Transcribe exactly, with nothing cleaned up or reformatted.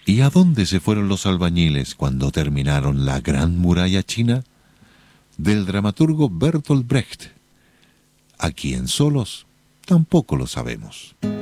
¿Y a dónde se fueron los albañiles cuando terminaron la Gran Muralla China? Del dramaturgo Bertolt Brecht. Aquí en Solos tampoco lo sabemos.